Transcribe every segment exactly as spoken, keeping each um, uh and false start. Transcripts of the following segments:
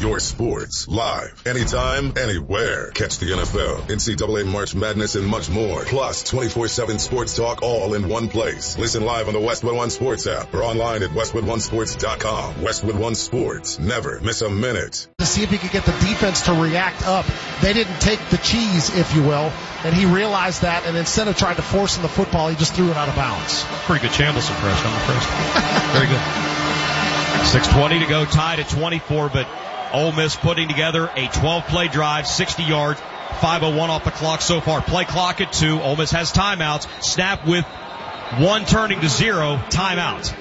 your sports, live, anytime, anywhere. Catch the N F L, N C double A March Madness, and much more. Plus, twenty-four seven sports talk all in one place. Listen live on the Westwood One Sports app or online at westwood one sports dot com. Westwood One Sports. Never miss a minute. To see if he could get the defense to react up. They didn't take the cheese, if you will, and he realized that, and instead of trying to force him the football, he just threw it out of bounds. Pretty good Chambliss impression on the first. Very good. six twenty to go, tied at twenty-four, but Ole Miss putting together a twelve-play drive, sixty yards, five oh one off the clock so far. Play clock at two. Ole Miss has timeouts. Snap with one turning to zero. Timeout.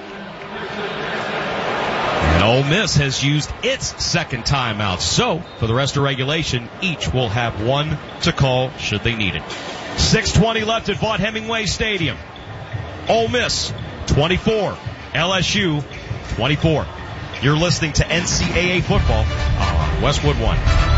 And Ole Miss has used its second timeout. So, for the rest of regulation, each will have one to call should they need it. six twenty left at Vaught Hemingway Stadium. Ole Miss, twenty-four. L S U, twenty-four. You're listening to N C double A football on Westwood One.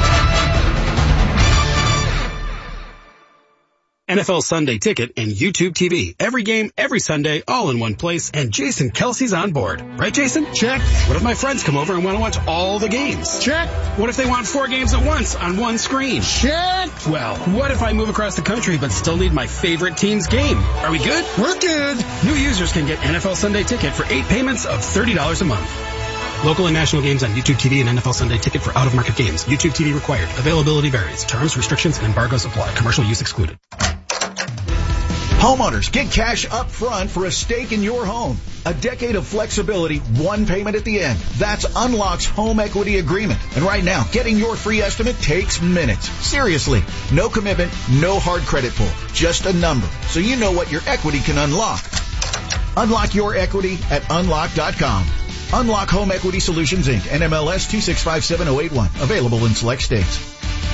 N F L Sunday Ticket and YouTube T V. Every game, every Sunday, all in one place. And Jason Kelsey's on board. Right, Jason? Check. What if my friends come over and want to watch all the games? Check. What if they want four games at once on one screen? Check. Well, what if I move across the country but still need my favorite team's game? Are we good? We're good. New users can get N F L Sunday Ticket for eight payments of thirty dollars a month. Local and national games on YouTube T V and N F L Sunday Ticket for out-of-market games. YouTube T V required. Availability varies. Terms, restrictions, and embargoes apply. Commercial use excluded. Homeowners, get cash up front for a stake in your home. A decade of flexibility, one payment at the end. That's Unlock's home equity agreement. And right now, getting your free estimate takes minutes. Seriously, no commitment, no hard credit pull, just a number, so you know what your equity can unlock. Unlock your equity at unlock dot com. Unlock Home Equity Solutions, Incorporated. N M L S two six five seven zero eight one. Available in select states.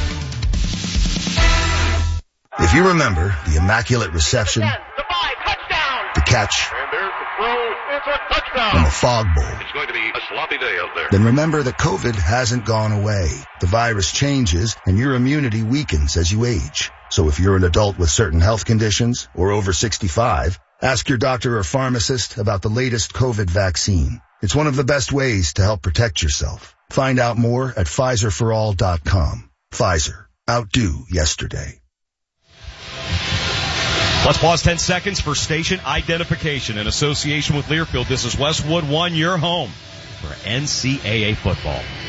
If you remember the immaculate reception, ten, the five, touchdown. The catch, and there's the throw, it's a touchdown. And the fog bowl, it's going to be a sloppy day out there. Then remember that COVID hasn't gone away. The virus changes and your immunity weakens as you age. So if you're an adult with certain health conditions or over sixty-five, ask your doctor or pharmacist about the latest COVID vaccine. It's one of the best ways to help protect yourself. Find out more at Pfizer for all dot com. Pfizer. Outdo yesterday. Let's pause ten seconds for station identification. In association with Learfield, this is Westwood One, your home for N C double A football.